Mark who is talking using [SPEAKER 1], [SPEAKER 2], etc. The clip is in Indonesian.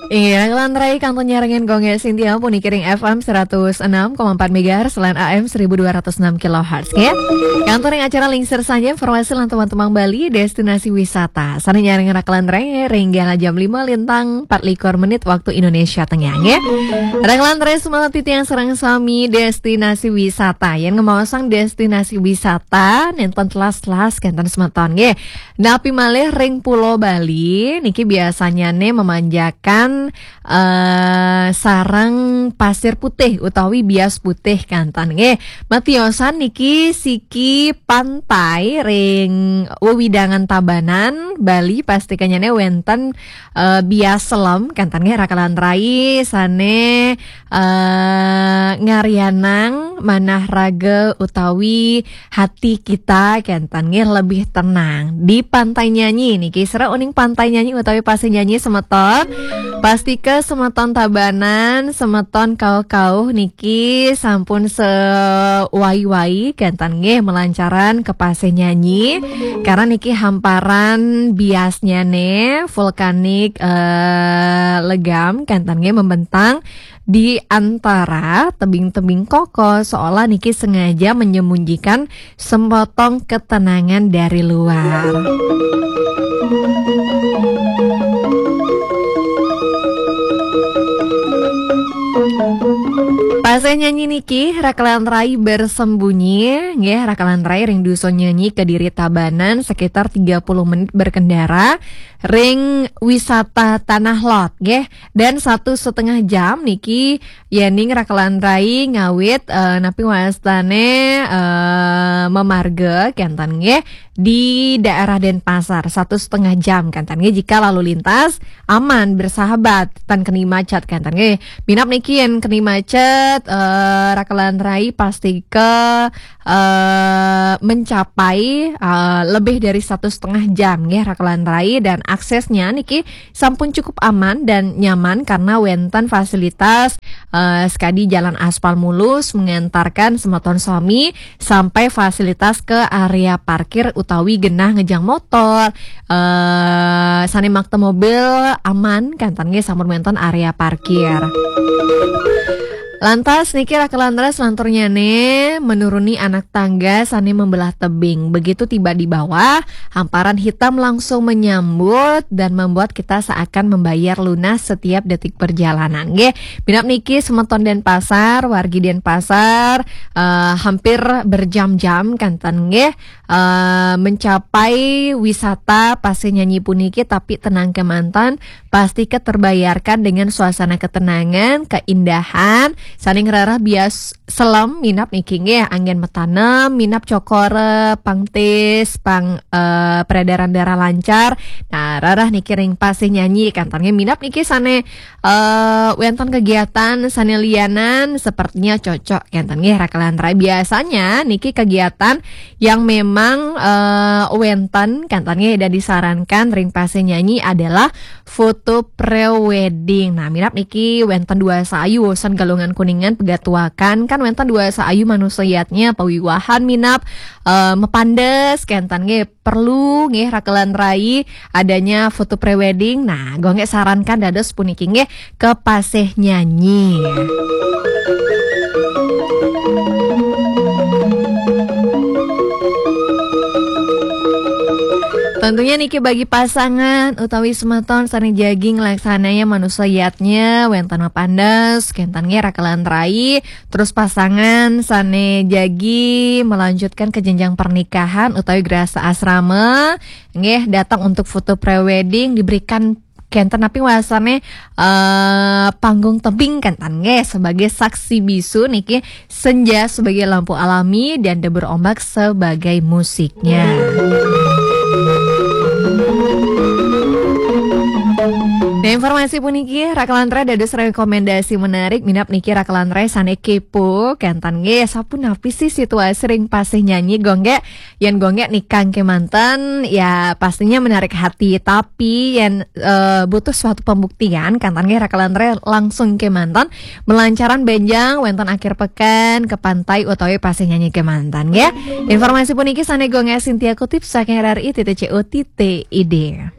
[SPEAKER 1] Iya, Lantrai kanton nyarengan gonge Sintia pun dikiring FM 106,4 MHz selain AM 1206 kHz ya. Kantor yang acara lingsir saja informasi lan teman-teman Bali destinasi wisata. Sana nyarengan Lantrai ringga jam 5 lintang 44 menit waktu Indonesia Tengah ya. Lantrai semalam titi yang serang sami destinasi wisata yang ngemausang destinasi wisata nenten telas-telas kanton semeton ya. Napi malih ring Pulau Bali niki biasanya nih memanjakan sarang pasir putih utawi bias putih kantan nggih. Matiosan niki siki pantai ring wewidangan Tabanan Bali pastikannya wenten bias selam kantan nggih rakalan rai sane ngarianang manah raga utawi hati kita kantan nggih lebih tenang di pantai nyanyi niki sera uning pantai nyanyi utawi pasir nyanyi semeton. Pasti ke semeton Tabanan, semeton kau-kau niki sampun sewai-wai kantan nggih melancaran ke Pasir Nyanyi karena niki hamparan biasnya nih vulkanik legam kantan nggih membentang di antara tebing-tebing kokoh seolah niki sengaja menyembunyikan sepotong ketenangan dari luar. Pasir Nyanyi niki rakalan rai bersembunyi nggih rakalan rai ring dusun nyanyi ke diri Tabanan sekitar 30 menit berkendara ring wisata Tanah Lot nggih dan 1,5 jam niki yening rakalan rai ngawit napi wastane memarga kantan nggih di daerah Denpasar 1,5 jam kantan nggih jika lalu lintas aman bersahabat tan keni macet kantan nggih minap niki yen keni macet rakalan rai pasti ke mencapai lebih dari 1,5 jam nggih rakalan rai dan aksesnya niki sampun cukup aman dan nyaman karena wenten fasilitas sekadi jalan aspal mulus mengantarkan semeton sami sampai fasilitas ke area parkir utawi genah ngejang motor sane makte mobil aman kantan nggih sampun wenten area parkir. Lantas niki rakalan rai selanturnya nih menuruni anak tangga sani membelah tebing. Begitu tiba di bawah, hamparan hitam langsung menyambut dan membuat kita seakan membayar lunas setiap detik perjalanan. Nggih, minap niki semeton Denpasar, wargi Denpasar hampir berjam-jam kanten nggih mencapai wisata Pasir Nyanyi puniki tapi tenang kemantan pasti terbayarkan dengan suasana ketenangan, keindahan. Saning rarah bias selam minap niki nggih angin metanem minap cokore pangtis pang peredaran darah lancar. Nah rarah niki ring Pasir Nyanyi kantornya minap niki sane wenten kegiatan sane lianan sepertinya cocok kantor nggih rakalan rai biasanya niki kegiatan yang memang wenten kantornya dan disarankan ring Pasir Nyanyi adalah foto pre-wedding. Nah minap niki wenten dua sayu san galungan kuningan pegatuakan kan wenten dua saayu manusiatnya pawiwahan minap mepandes kentan nggih perlu nggih rakalan rai adanya foto prewedding. Nah gonge sarankan dados puniki nggih ke Pasir Nyanyi. Tentunya niki bagi pasangan utawi semeton sane jaging laksananya manusiatnya wenten pandas kentannya rakalan rai terus pasangan sane jagi melanjutkan ke jenjang pernikahan utawi grasa asrama nggih datang untuk foto prewedding diberikan kenten tapi wasane panggung tebing kentan nggih sebagai saksi bisu niki senja sebagai lampu alami dan debur ombak sebagai musiknya. Nah informasi puniki rakalan rai dados rekomendasi menarik minap niki rakalan rai sane kepo kentan nggih sapu napi sih situasi ring Pasir Nyanyi gongge yen gongge nikah kemanten ya pastinya menarik hati tapi yen butuh suatu pembuktian kantan nggih rakalan rai langsung kemanten melancaran benjang wenten akhir pekan ke pantai utawi Pasir Nyanyi kemanten nggih. Informasi puniki sane gongge Sintia kutip saking RRI.co.id.